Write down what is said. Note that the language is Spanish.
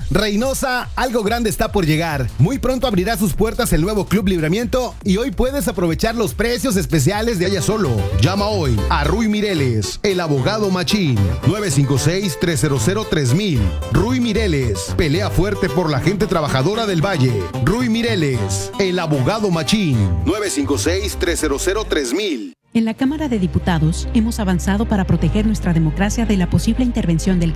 Reynosa, algo grande está por llegar. Muy pronto abrirá sus puertas el nuevo Club Libramiento y hoy puedes aprovechar los precios especiales de Ella Solo. Llama hoy a Ruy Mireles, el abogado machín. 956-300-3000. Ruy Mireles, pelea fuerte por la gente trabajadora del Valle. Ruy Mireles, el abogado machín. 956-300-3000. En la Cámara de Diputados hemos avanzado para proteger nuestra democracia de la posible intervención del